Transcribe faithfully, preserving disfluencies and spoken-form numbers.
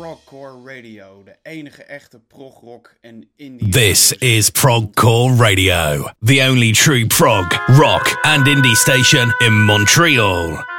Progcore Radio, de enige echte prog-rock en indie. This is Progcore Radio, the only true prog, rock and indie station in Montreal.